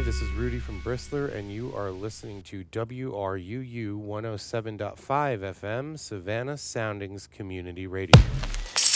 this is Rudy from Bristler, and you are listening to WRUU 107.5 FM, Savannah Soundings Community Radio.